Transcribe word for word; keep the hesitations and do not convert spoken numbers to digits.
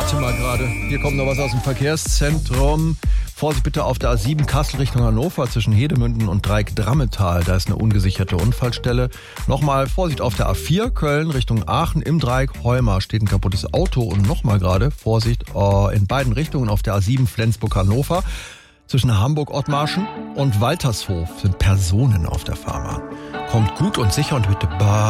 Warte mal gerade. Hier kommt noch was aus dem Verkehrszentrum. Vorsicht bitte auf der A sieben Kassel Richtung Hannover zwischen Hedemünden und Dreieck-Drammetal. Da ist eine ungesicherte Unfallstelle. Nochmal Vorsicht auf der A vier Köln Richtung Aachen im Dreieck Heumar steht ein kaputtes Auto. Und nochmal gerade Vorsicht äh, in beiden Richtungen auf der A sieben Flensburg-Hannover. Zwischen Hamburg-Ottmarschen und Waltershof sind Personen auf der Fahrbahn. Kommt gut und sicher und bitte bar.